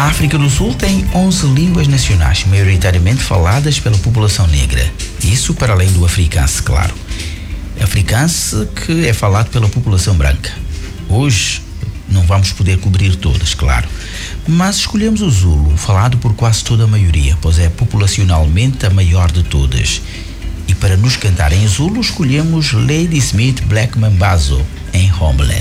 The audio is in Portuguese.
A África do Sul tem 11 línguas nacionais, maioritariamente faladas pela população negra. Isso para além do afrikaans, claro. Afrikaans que é falado pela população branca. Hoje não vamos poder cobrir todas, claro. Mas escolhemos o Zulu, falado por quase toda a maioria, pois é populacionalmente a maior de todas. E para nos cantar em Zulu, escolhemos Lady Smith Black Mambazo, em Homeland.